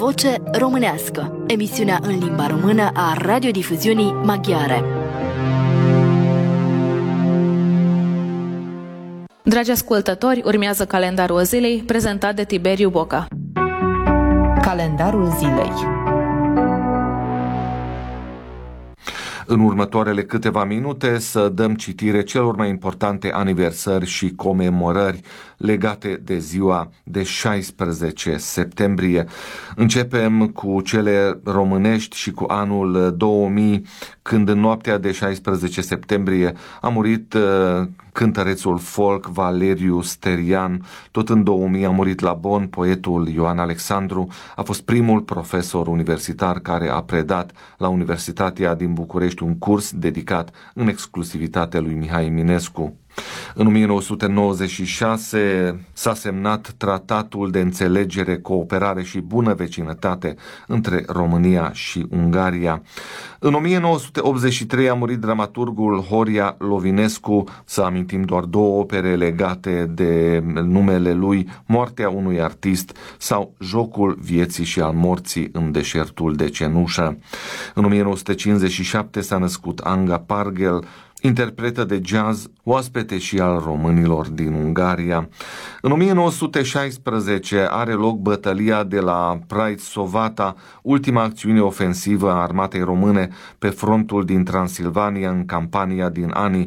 Voce Românească, emisiunea în limba română a radiodifuziunii maghiare. Dragi ascultători, urmează calendarul zilei prezentat de Tiberiu Boca. Calendarul zilei. În următoarele câteva minute să dăm citire celor mai importante aniversări și comemorări legate de ziua de 16 septembrie. Începem cu cele românești și cu anul 2000, când în noaptea de 16 septembrie a murit cântărețul folk Valeriu Sterian. Tot în 2000 a murit la Bonn poetul Ioan Alexandru. A fost primul profesor universitar care a predat la Universitatea din București un curs dedicat în exclusivitate lui Mihai Eminescu. În 1996 s-a semnat Tratatul de Înțelegere, Cooperare și Bună Vecinătate între România și Ungaria. În 1983 a murit dramaturgul Horia Lovinescu. Să amintim doar două opere legate de numele lui: Moartea unui artist sau Jocul vieții și al morții în deșertul de cenușă. În 1957 s-a născut Anga Parghel, interpretă de jazz, oaspete și al românilor din Ungaria. În 1916 are loc bătălia de la Praidsovata, ultima acțiune ofensivă a armatei române pe frontul din Transilvania în campania din anii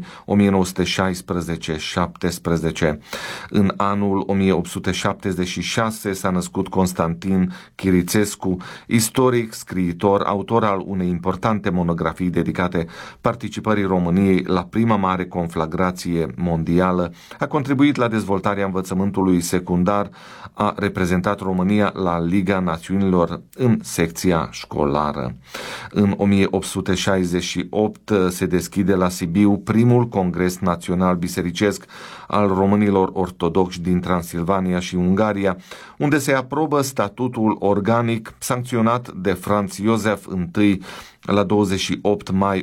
1916-17. În anul 1876 s-a născut Constantin Chirițescu, istoric, scriitor, autor al unei importante monografii dedicate participării României la prima mare conflagrație mondială. A contribuit la dezvoltarea învățământului secundar, a reprezentat România la Liga Națiunilor în secția școlară. În 1868 se deschide la Sibiu primul Congres Național Bisericesc al românilor ortodoxi din Transilvania și Ungaria, unde se aprobă statutul organic sancționat de Franz Iosef I la 28 mai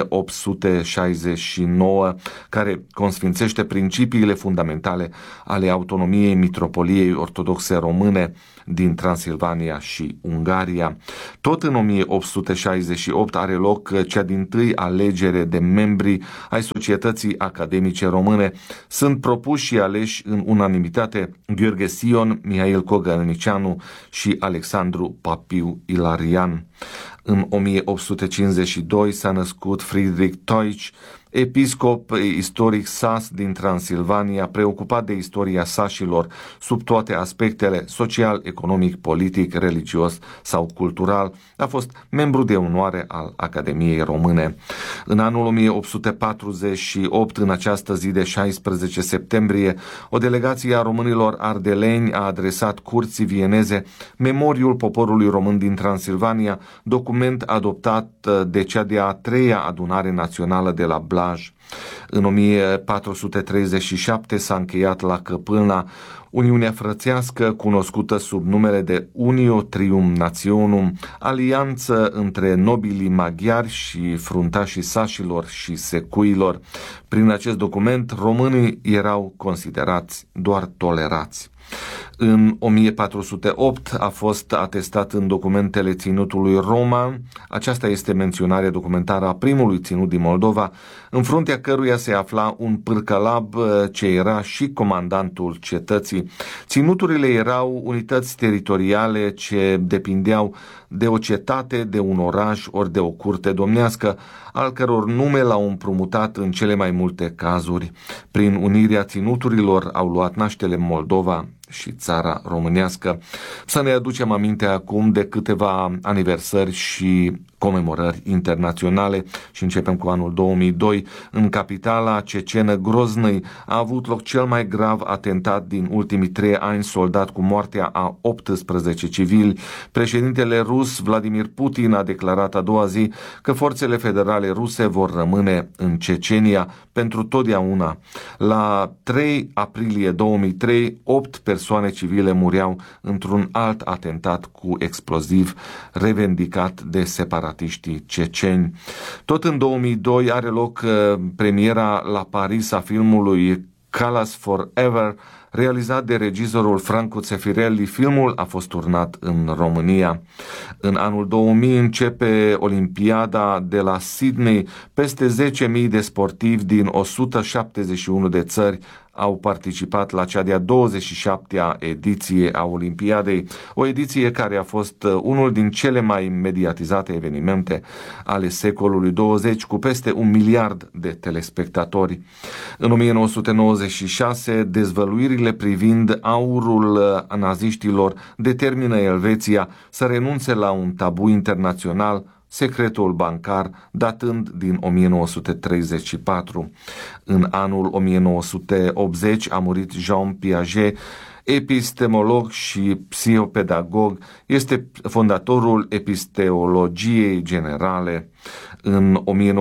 1869, care consfințește principiile fundamentale ale autonomiei Mitropoliei Ortodoxe Române din Transilvania și Ungaria. Tot în 1868 are loc cea dintâi alegere de membri ai Societății Academice Române. Sunt propuși și aleși în unanimitate Gheorghe Sion, Mihail Cogălnicianu și Alexandru Papiu Ilarian. În 1852 s-a născut Friedrich Teutsch, episcop istoric sas din Transilvania, preocupat de istoria sașilor sub toate aspectele: social, economic, politic, religios sau cultural. A fost membru de onoare al Academiei Române. În anul 1848, în această zi de 16 septembrie, o delegație a românilor ardeleni a adresat curții vieneze Memoriul poporului român din Transilvania, document adoptat de cea de-a treia adunare națională de la Blaj. În 1437 s-a încheiat la Căpâlna Uniunea Frățească, cunoscută sub numele de Unio Trium Nationum, alianță între nobilii maghiari și fruntașii sașilor și secuilor. Prin acest document, românii erau considerați doar tolerați. În 1408 a fost atestat în documentele ținutului Roman. Aceasta este menționarea documentară a primului ținut din Moldova, în fruntea căruia se afla un pârcălab ce era și comandantul cetății. Ținuturile erau unități teritoriale ce depindeau de o cetate, de un oraș ori de o curte domnească, al căror nume l-au împrumutat în cele mai multe cazuri. Prin unirea ținuturilor au luat naștere Moldova și țara românească. Să ne aducem aminte acum de câteva aniversări și comemorări internaționale și începem cu anul 2002. În capitala cecenă Groznăi a avut loc cel mai grav atentat din ultimii 3 ani, soldat cu moartea a 18 civili. Președintele rus Vladimir Putin a declarat a doua zi că forțele federale ruse vor rămâne în Cecenia pentru totdeauna. La 3 aprilie 2003, 8 persoane civile mureau într-un alt atentat cu exploziv revendicat de separatiștii ceceni. Tot în 2002 are loc premiera la Paris a filmului Callas Forever, realizat de regizorul Franco Zeffirelli, filmul a fost turnat în România. În anul 2000 începe Olimpiada de la Sydney. Peste 10.000 de sportivi din 171 de țări au participat la cea de-a 27-a ediție a Olimpiadei, o ediție care a fost unul din cele mai mediatizate evenimente ale secolului 20, cu peste 1 miliard de telespectatori. În 1996, dezvăluirile privind aurul naziștilor determină Elveția să renunțe la un tabu internațional, secretul bancar, datând din 1934. În anul 1980 a murit Jean Piaget, epistemolog și psihopedagog, este fondatorul epistemologiei generale. În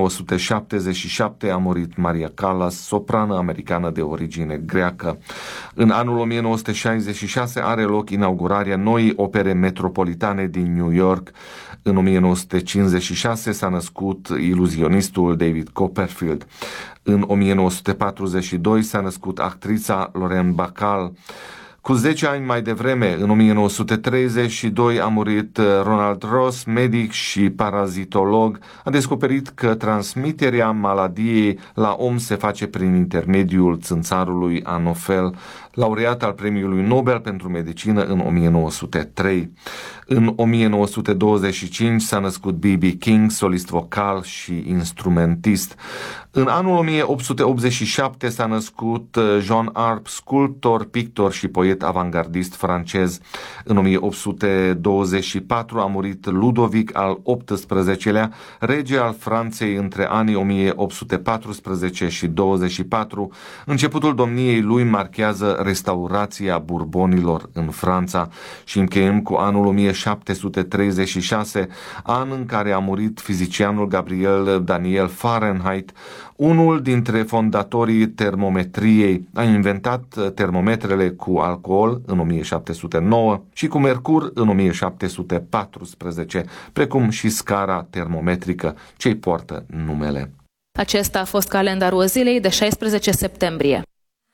1977 a murit Maria Callas, soprană americană de origine greacă. În anul 1966 are loc inaugurarea noii opere metropolitane din New York. În 1956 s-a născut iluzionistul David Copperfield. În 1942 s-a născut actrița Lorraine Bacall. Cu 10 ani mai devreme, în 1932, a murit Ronald Ross, medic și parazitolog. A descoperit că transmiterea maladiei la om se face prin intermediul țânțarului anofel, laureat al Premiului Nobel pentru Medicină în 1903. În 1925 s-a născut B.B. King, solist vocal și instrumentist. În anul 1887 s-a născut Jean Arp, sculptor, pictor și poet avantgardist francez. În 1824 a murit Ludovic al XVIII-lea, rege al Franței între anii 1814 și 24. Începutul domniei lui marchează restaurația Burbonilor în Franța și încheiem cu anul 1736, an în care a murit fizicianul Gabriel Daniel Fahrenheit, unul dintre fondatorii termometriei. A inventat termometrele cu alcool în 1709 și cu mercur în 1714, precum și scara termometrică ce-i poartă numele. Acesta a fost calendarul zilei de 16 septembrie.